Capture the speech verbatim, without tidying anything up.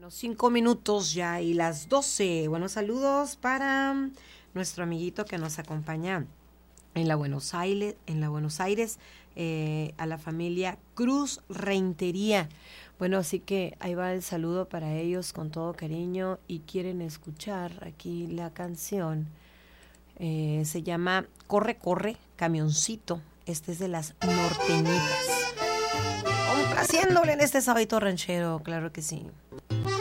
Cinco minutos ya y las doce. Buenos saludos para nuestro amiguito que nos acompaña en la Buenos Aires, en la Buenos Aires, eh, a la familia Cruz Rentería. Bueno, así que ahí va el saludo para ellos con todo cariño y quieren escuchar aquí la canción. Eh, se llama Corre, Corre, Camioncito. Este es de las Norteñitas. Complaciéndole en este sábado ranchero, claro que sí.